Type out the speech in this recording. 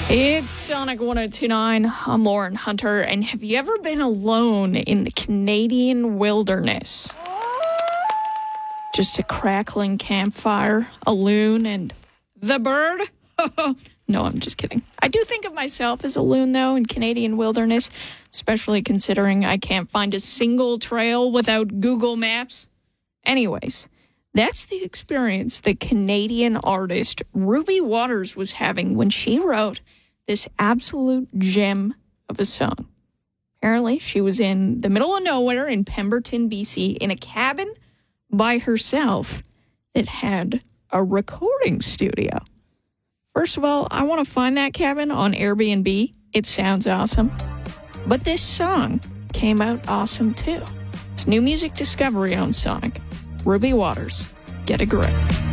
It's Sonic 1029. I'm Lauren Hunter, and have you ever been alone in the Canadian wilderness? Just a crackling campfire, a loon, and the bird? No, I'm just kidding. I do think of myself as a loon, though, in Canadian wilderness, especially considering I can't find a single trail without Google Maps. Anyways, that's the experience the Canadian artist Ruby Waters was having when she wrote this absolute gem of a song. Apparently, she was in the middle of nowhere in Pemberton, BC, in a cabin by herself that had a recording studio. First of all, I want to find that cabin on Airbnb. It sounds awesome. But this song came out awesome, too. It's new music discovery on Sonic. Ruby Waters, get a grip.